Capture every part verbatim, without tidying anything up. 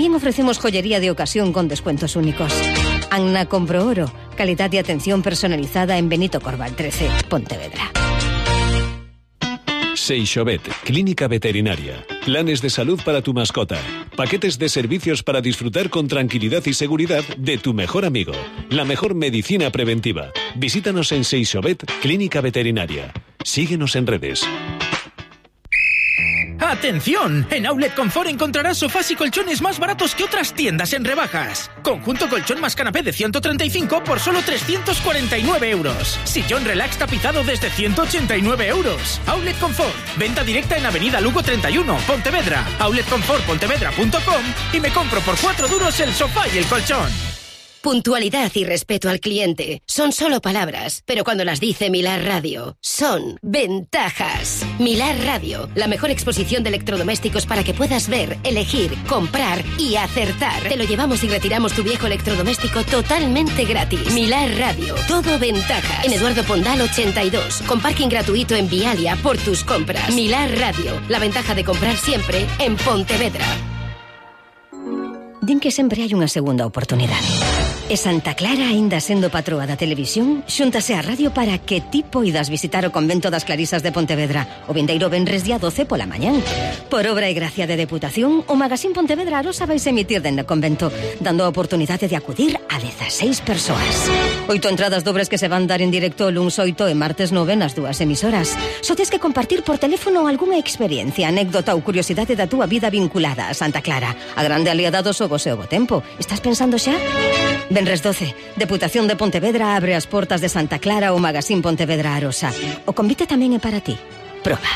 También ofrecemos joyería de ocasión con descuentos únicos. Anna Compro Oro, calidad y atención personalizada en Benito Corval trece, Pontevedra. Seixovet, clínica veterinaria. Planes de salud para tu mascota. Paquetes de servicios para disfrutar con tranquilidad y seguridad de tu mejor amigo. La mejor medicina preventiva. Visítanos en Seixovet, clínica veterinaria. Síguenos en redes. ¡Atención! En Outlet Confort encontrarás sofás y colchones más baratos que otras tiendas en rebajas. Conjunto colchón más canapé de ciento treinta y cinco por solo trescientos cuarenta y nueve euros. Sillón relax tapizado desde ciento ochenta y nueve euros. Outlet Confort. Venta directa en Avenida Lugo treinta y uno, Pontevedra. outlet confort pontevedra punto com y me compro por cuatro duros el sofá y el colchón. Puntualidad y respeto al cliente son solo palabras, pero cuando las dice Milar Radio, son ventajas. Milar Radio, la mejor exposición de electrodomésticos para que puedas ver, elegir, comprar y acertar. Te lo llevamos y retiramos tu viejo electrodoméstico totalmente gratis. Milar Radio, todo ventajas. En Eduardo Pondal ochenta y dos, con parking gratuito en Vialia por tus compras. Milar Radio, la ventaja de comprar siempre en Pontevedra. Din que sempre hai unha segunda oportunidade. E Santa Clara, aínda sendo patroa da televisión, xúntase á radio para que ti poidas visitar o convento das Clarisas de Pontevedra o vindeiro venres día doce pola mañán. Por obra e gracia de Deputación, o Magazín Pontevedra Arosa vai se emitir dende o convento, dando a oportunidade de acudir a dezaseis persoas. Oito entradas dobres que se van dar en directo o luns oito e martes nove nas dúas emisoras. Só tes que compartir por teléfono algunha experiencia, anécdota ou curiosidade da túa vida vinculada a Santa Clara, a grande aliada do Sogos e o bo tempo. Estás pensando xa? Venres doce, Deputación de Pontevedra abre as portas de Santa Clara ao Magazín Pontevedra Arosa. O convite tamén é para ti. Proba.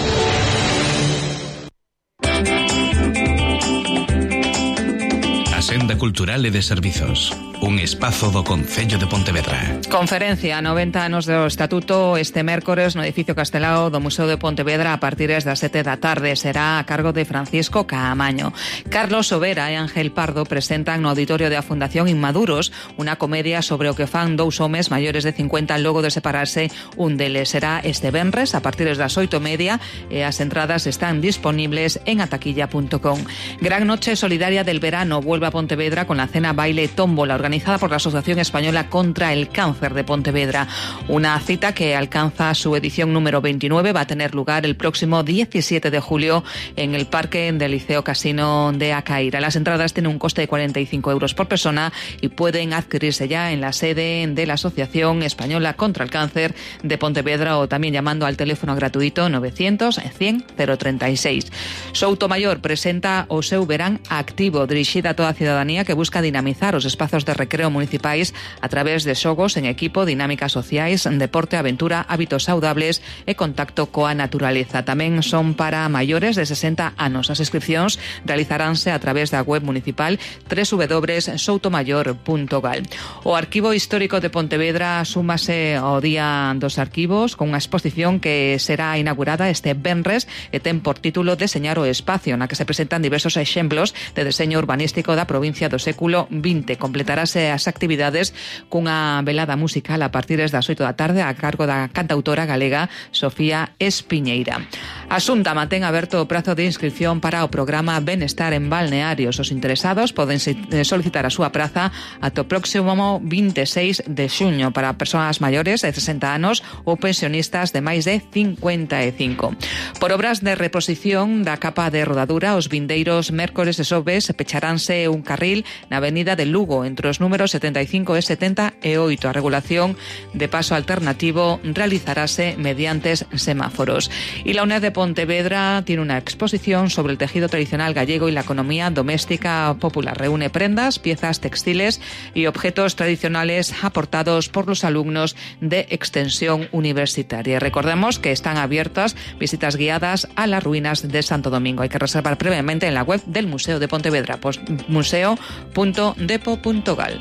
A Senda Cultural e de Servizos, un espazo do Concello de Pontevedra. Conferencia noventa anos do Estatuto este mércores no edificio Castelao do Museo de Pontevedra a partir das sete da tarde. Será a cargo de Francisco Caamaño. Carlos Sobera e Ángel Pardo presentan no auditorio da Fundación Inmaduros unha comedia sobre o que fan dous homes maiores de cincuenta logo de separarse un deles. Será este venres a partir das oito e media e as entradas están disponibles en ataquilla punto com. Gran Noche Solidaria del Verano vuelve a Pontevedra con la cena baile tómbola organizada por la Asociación Española contra el Cáncer de Pontevedra. Una cita que alcanza su edición número veintinueve, va a tener lugar el próximo diecisiete de julio en el Parque del Liceo Casino de Acaíra. Las entradas tienen un coste de cuarenta y cinco euros por persona y pueden adquirirse ya en la sede de la Asociación Española contra el Cáncer de Pontevedra o también llamando al teléfono gratuito novecientos cien cero treinta y seis. Soutomayor presenta o seu verán activo, dirixida a toda a cidadanía que busca dinamizar os espazos de recreo municipais a través de xogos en equipo, dinámicas sociais, deporte, aventura, hábitos saudables e contacto coa naturaleza. Tamén son para maiores de sesenta anos. As inscripcións realizaránse a través da web municipal doble u doble u doble u punto soutomayor punto gal. O Arquivo Histórico de Pontevedra súmase ao Día dos Arquivos con unha exposición que será inaugurada este venres e ten por título Deseñar o Espacio, na que se presentan diversos exemplos de deseño urbanístico da provincia do século vinte. Completarase as actividades cunha velada musical a partir das oito da tarde a cargo da cantautora galega Sofía Espiñeira. A Xunta mantén aberto o prazo de inscripción para o programa Benestar en Balnearios. Os interesados poden solicitar a súa praza ata o próximo veintiséis de xuño para persoas maiores de sesenta anos ou pensionistas de máis de cincuenta e cinco. Por obras de reposición da capa de rodadura, os vindeiros mércores e xoves pecharánse un carril na avenida de Lugo entre os números setenta e cinco e setenta e oito. A regulación de paso alternativo realizarase mediante semáforos. Y la UNED de Pontevedra tiene una exposición sobre el tejido tradicional gallego y la economía doméstica popular. Reúne prendas, piezas textiles y objetos tradicionales aportados por los alumnos de extensión universitaria. Recordemos que están abiertas visitas guiadas a las ruinas de Santo Domingo. Hay que reservar previamente en la web del Museo de Pontevedra, pues museo punto depo punto gal.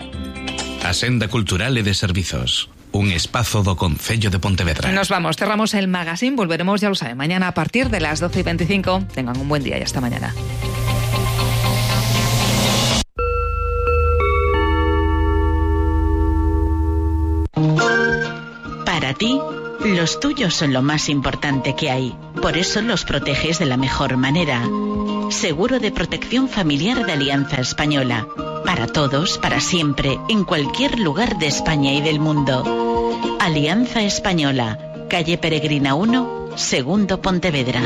A Senda Cultural e de Servizos, un espazo do Concello de Pontevedra. Nos vamos, cerramos el magazine, volveremos, ya lo saben, mañana a partir de las doce y veinticinco. Tengan un buen día y hasta mañana. Para ti, los tuyos son lo más importante que hay. Por eso los proteges de la mejor manera. Seguro de protección familiar de Alianza Española. Para todos, para siempre, en cualquier lugar de España y del mundo. Alianza Española, calle Peregrina uno, segundo Pontevedra.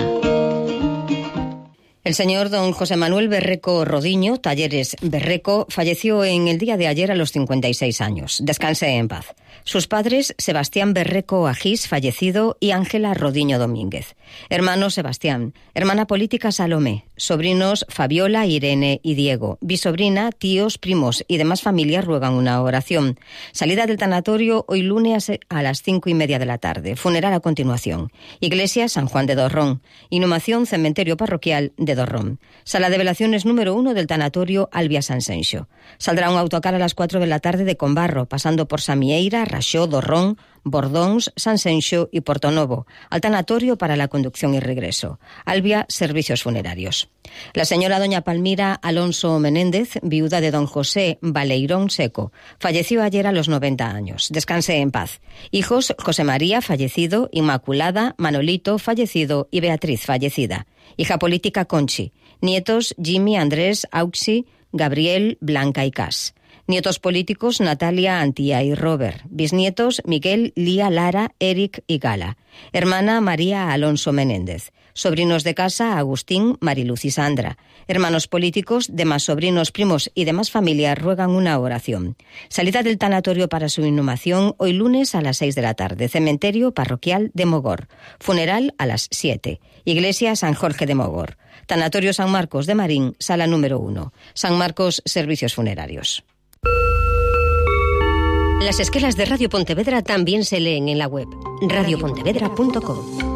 El señor don José Manuel Berreco Rodiño, Talleres Berreco, falleció en el día de ayer a los cincuenta y seis años. Descanse en paz. Sus padres, Sebastián Berreco Agís, fallecido, y Ángela Rodiño Domínguez. Hermano Sebastián, hermana política Salomé, sobrinos Fabiola, Irene y Diego, bisobrina, tíos, primos y demás familias ruegan una oración. Salida del tanatorio hoy lunes a las cinco y media de la tarde. Funeral a continuación. Iglesia San Juan de Dorrón. Inhumación cementerio parroquial de Dorrón. Sala de velaciones número uno del tanatorio Albia Sanxenxo. Saldrá un autocar a las cuatro de la tarde de Combarro, pasando por Samieira, Raxó, Dorrón, Bordóns, Sanxenxo y Portonovo, al tanatorio para la conducción y regreso. Albia, servicios funerarios. La señora doña Palmira Alonso Menéndez, viuda de don José Baleirón Seco, falleció ayer a los noventa años. Descanse en paz. Hijos, José María, fallecido, Inmaculada, Manolito, fallecido y Beatriz, fallecida. Hija política, Conchi. Nietos, Jimmy, Andrés, Auxi, Gabriel, Blanca y Cas. Nietos políticos, Natalia, Antía y Robert. Bisnietos, Miguel, Lía, Lara, Eric y Gala. Hermana, María Alonso Menéndez. Sobrinos de casa, Agustín, Mariluz y Sandra. Hermanos políticos, demás sobrinos, primos y demás familias ruegan una oración. Salida del tanatorio para su inhumación hoy lunes a las seis de la tarde. Cementerio parroquial de Mogor. Funeral a las siete. Iglesia San Jorge de Mogor. Tanatorio San Marcos de Marín, sala número uno. San Marcos, servicios funerarios. Las esquelas de Radio Pontevedra también se leen en la web radio pontevedra punto com.